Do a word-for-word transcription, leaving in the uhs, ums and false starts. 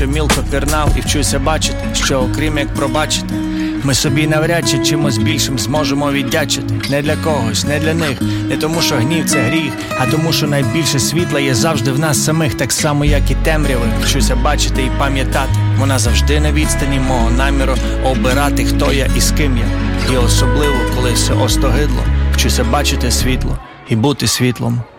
раніше мілко пірнав і вчуся бачити, що окрім як пробачити, ми собі навряд чи чимось більшим зможемо віддячити. Не для когось, не для них, не тому що гнів це гріх, а тому що найбільше світла є завжди в нас самих, так само як і темряви. Вчуся бачити і пам'ятати, вона завжди на відстані мого наміру обирати, хто я і з ким я. І особливо, коли все остогидло, вчуся бачити світло і бути світлом.